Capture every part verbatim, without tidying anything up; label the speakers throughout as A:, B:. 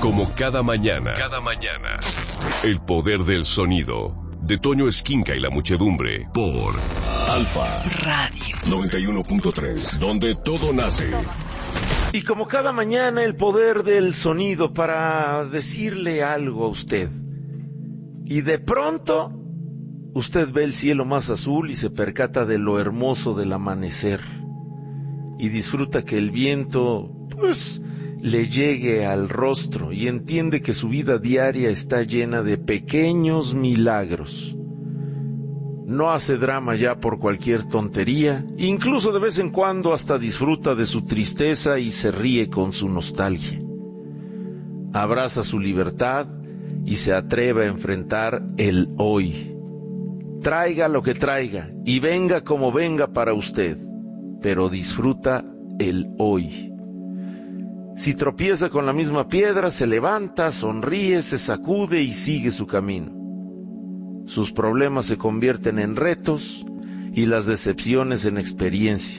A: Como cada mañana, cada mañana, el poder del sonido, de Toño Esquinca y la muchedumbre, por Alfa Radio noventa y uno punto tres, donde todo nace.
B: Y como cada mañana, el poder del sonido para decirle algo a usted. Y de pronto, usted ve el cielo más azul y se percata de lo hermoso del amanecer. Y disfruta que el viento, pues, le llegue al rostro y entiende que su vida diaria está llena de pequeños milagros. No hace drama ya por cualquier tontería, incluso de vez en cuando hasta disfruta de su tristeza y se ríe con su nostalgia. Abraza su libertad y se atreve a enfrentar el hoy. Traiga lo que traiga y venga como venga para usted, pero disfruta el hoy. Si tropieza con la misma piedra, se levanta, sonríe, se sacude y sigue su camino. Sus problemas se convierten en retos y las decepciones en experiencia.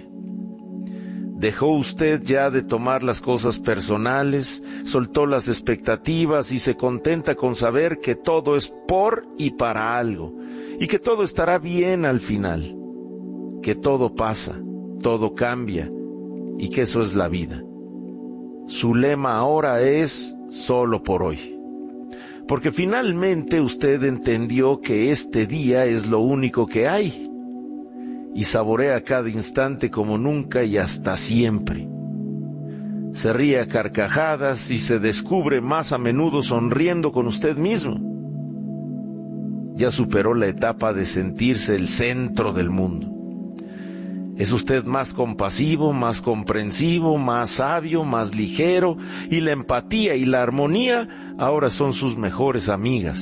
B: Dejó usted ya de tomar las cosas personales, soltó las expectativas y se contenta con saber que todo es por y para algo, y que todo estará bien al final, que todo pasa, todo cambia, y que eso es la vida. Su lema ahora es solo por hoy. Porque finalmente usted entendió que este día es lo único que hay, y saborea cada instante como nunca y hasta siempre. Se ríe a carcajadas y se descubre más a menudo sonriendo con usted mismo. Ya superó la etapa de sentirse el centro del mundo. Es usted más compasivo, más comprensivo, más sabio, más ligero, y la empatía y la armonía ahora son sus mejores amigas.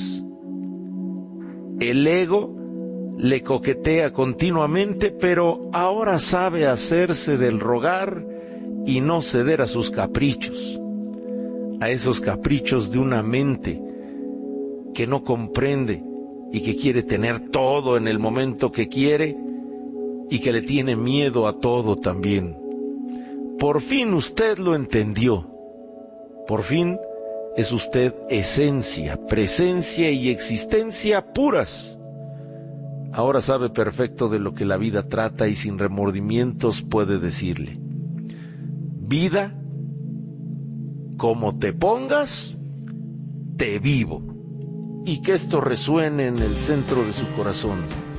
B: El ego le coquetea continuamente, pero ahora sabe hacerse del rogar y no ceder a sus caprichos, a esos caprichos de una mente que no comprende y que quiere tener todo en el momento que quiere y que le tiene miedo a todo también. Por fin usted lo entendió. Por fin es usted esencia, presencia y existencia puras. Ahora sabe perfecto de lo que la vida trata y sin remordimientos puede decirle: vida, como te pongas, te vivo. Y que esto resuene en el centro de su corazón.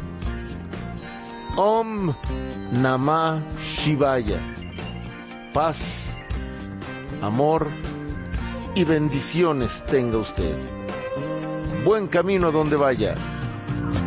B: Om Namah Shivaya. Paz, amor y bendiciones tenga usted. Buen camino a donde vaya.